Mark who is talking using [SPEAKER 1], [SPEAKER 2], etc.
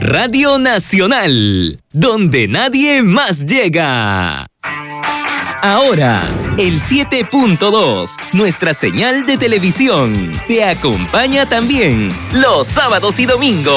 [SPEAKER 1] Radio Nacional, donde nadie más llega. Ahora, el 7.2, nuestra señal de televisión, te acompaña también los sábados y domingos.